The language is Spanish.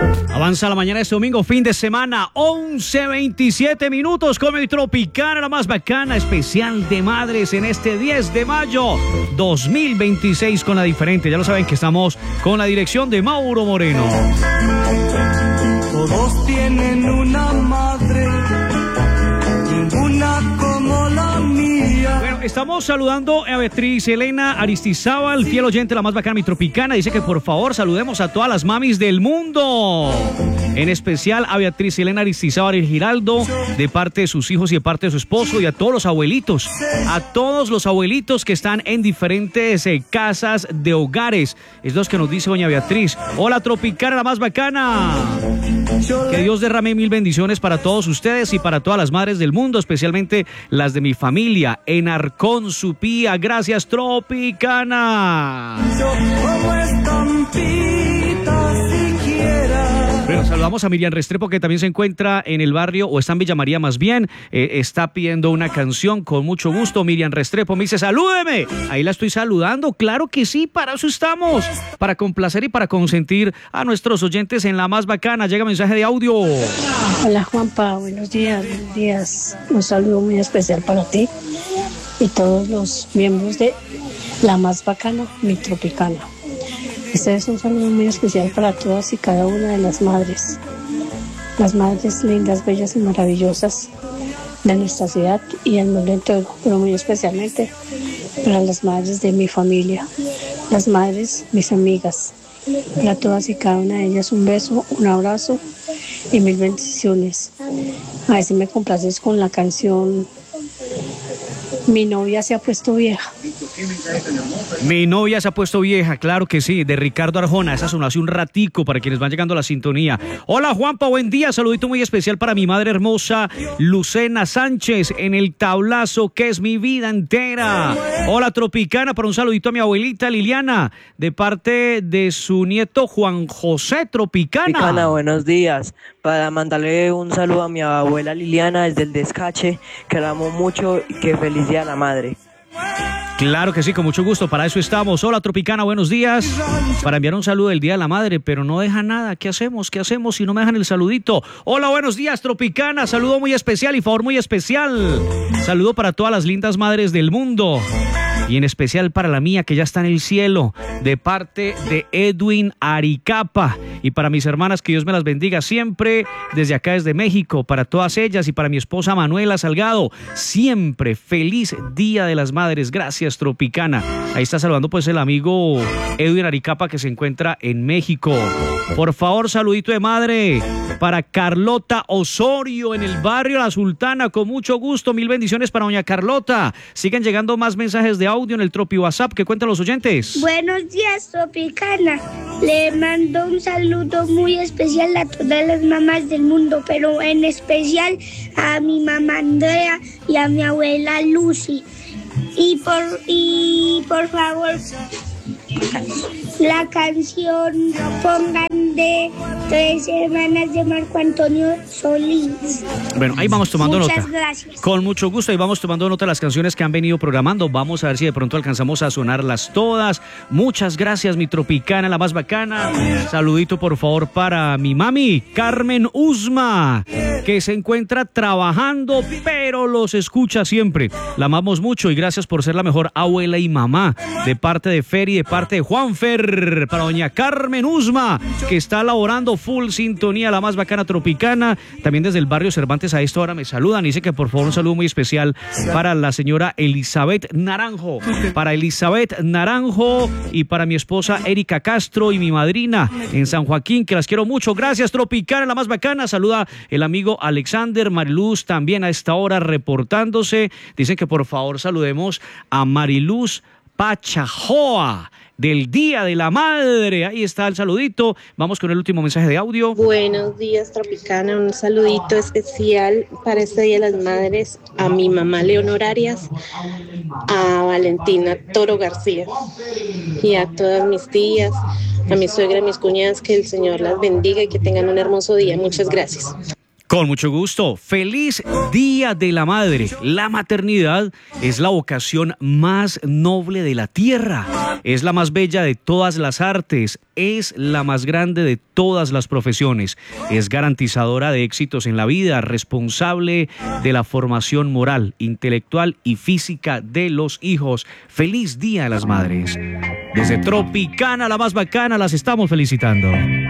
Avanza la mañana de este domingo, fin de semana, 11:27 minutos con el Tropicana, la más bacana, especial de madres en este 10 de mayo 2026 con la diferente. Ya lo saben que estamos con la dirección de Mauro Moreno. Todos tienen una madre, ninguna como la mía. Bueno, estamos saludando a Beatriz Elena Aristizábal, fiel oyente, la más bacana, mi Tropicana. Dice que por favor saludemos a todas las mamis del mundo. En especial a Beatriz Elena Aristizábal y Giraldo, de parte de sus hijos y de parte de su esposo, y a todos los abuelitos que están en diferentes casas de hogares. Es lo que nos dice doña Beatriz. Hola Tropicana, la más bacana. Que Dios derrame mil bendiciones para todos ustedes y para todas las madres del mundo, especialmente las de mi familia en Arcón, Supía. Gracias, Tropicana. Bueno, saludamos a Miriam Restrepo, que también se encuentra en el barrio, o está en Villa María más bien, está pidiendo una canción con mucho gusto. Miriam Restrepo me dice, salúdeme. Ahí la estoy saludando, claro que sí, para eso estamos, para complacer y para consentir a nuestros oyentes en la más bacana. Llega mensaje de audio. Hola Juanpa, buenos días, buenos días. Un saludo muy especial para ti y todos los miembros de la más bacana, mi Tropicana. Este es un saludo muy especial para todas y cada una de las madres lindas, bellas y maravillosas de nuestra ciudad y del mundo entero, pero muy especialmente para las madres de mi familia, las madres, mis amigas. Para todas y cada una de ellas un beso, un abrazo y mil bendiciones. A ver si me complaces con la canción Mi novia se ha puesto vieja. Mi novia se ha puesto vieja, claro que sí, de Ricardo Arjona. Esa sonó hace un ratico para quienes van llegando a la sintonía. Hola Juanpa, buen día, saludito muy especial para mi madre hermosa Lucena Sánchez en el Tablazo, que es mi vida entera. Hola Tropicana, para un saludito a mi abuelita Liliana, de parte de su nieto Juan José. Tropicana, buenos días. Para mandarle un saludo a mi abuela Liliana desde el Descache, que la amo mucho y que feliz día a la madre. Claro que sí, con mucho gusto, para eso estamos. Hola Tropicana, buenos días. Para enviar un saludo del Día de la Madre, pero no deja nada. ¿Qué hacemos si no me dejan el saludito? Hola, buenos días Tropicana, saludo muy especial y favor muy especial. Saludo para todas las lindas madres del mundo. Y en especial para la mía, que ya está en el cielo, de parte de Edwin Aricapa. Y para mis hermanas, que Dios me las bendiga siempre, desde acá, desde México, para todas ellas, y para mi esposa Manuela Salgado, siempre feliz Día de las Madres. Gracias, Tropicana. Ahí está saludando pues el amigo Edwin Aricapa, que se encuentra en México. Por favor, saludito de madre para Carlota Osorio en el barrio La Sultana, con mucho gusto, mil bendiciones para doña Carlota. Siguen llegando más mensajes de audio en el Tropi WhatsApp que cuentan los oyentes. Buenos días, Tropicana. Le mando un saludo muy especial a todas las mamás del mundo, pero en especial a mi mamá Andrea y a mi abuela Lucy. Y por favor, la canción pongan de 3 Hermanas de Marco Antonio Solís. Bueno, ahí vamos tomando nota. Muchas gracias. Con mucho gusto, ahí vamos tomando nota de las canciones que han venido programando. Vamos a ver si de pronto alcanzamos a sonarlas todas. Muchas gracias, mi Tropicana, la más bacana. Saludito, por favor, para mi mami, Carmen Usma, que se encuentra trabajando, pero los escucha siempre. La amamos mucho y gracias por ser la mejor abuela y mamá. De parte de Fer y de parte de Juanfer, para doña Carmen Usma, que está laborando full sintonía, la más bacana Tropicana. También desde el barrio Cervantes a esta hora me saludan. Dice que por favor un saludo muy especial para la señora Elizabeth Naranjo, para Elizabeth Naranjo y para mi esposa Erika Castro y mi madrina en San Joaquín, que las quiero mucho. Gracias, Tropicana, la más bacana. Saluda el amigo Alexander Mariluz también a esta hora reportándose. Dicen que por favor saludemos a Mariluz Pachajoa del Día de la Madre. Ahí está el saludito. Vamos con el último mensaje de audio. Buenos días, Tropicana. Un saludito especial para este Día de las Madres a mi mamá Leonor Arias, a Valentina Toro García y a todas mis tías, a mi suegra y mis cuñadas. Que el Señor las bendiga y que tengan un hermoso día. Muchas gracias. Con mucho gusto. Feliz Día de la Madre. La maternidad es la vocación más noble de la tierra. Es la más bella de todas las artes. Es la más grande de todas las profesiones. Es garantizadora de éxitos en la vida, responsable de la formación moral, intelectual y física de los hijos. Feliz Día de las Madres. Desde Tropicana, la más bacana, las estamos felicitando.